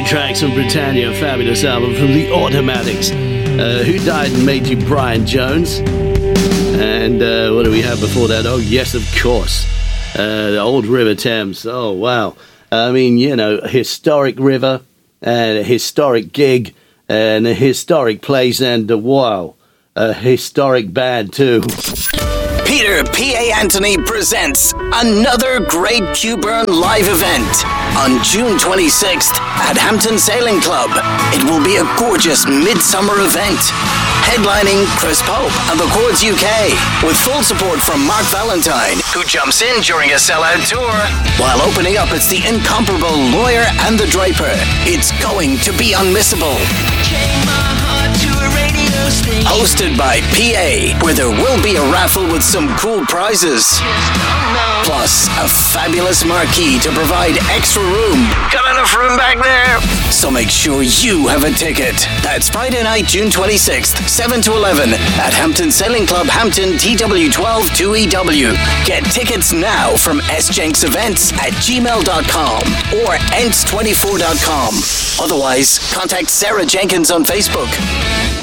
tracks from Britannia, a fabulous album from the Automatics. Who Died and Made You, Brian Jones. And what do we have before that? Oh, yes, of course. The Old River Thames. Oh, wow. I mean, you know, a historic river and a historic gig and a historic place and, wow, a historic band, too. Peter P.A. Anthony presents another great Q-Burn live event on June 26th at Hampton Sailing Club. It will be a gorgeous midsummer event. Headlining Chris Pope and the Chords UK, with full support from Mark Valentine, who jumps in during a sellout tour. While opening up, it's the incomparable Lawyer and the Draper. It's going to be unmissable. Hosted by PA, where there will be a raffle with some cool prizes. Plus, a fabulous marquee to provide extra room. Got enough room back there? So make sure you have a ticket. That's Friday night, June 26th, 7 to 11 at Hampton Sailing Club, Hampton, TW12 2EW. Get tickets now from sjenksevents@gmail.com or ents24.com. Otherwise, contact Sarah Jenkins on Facebook.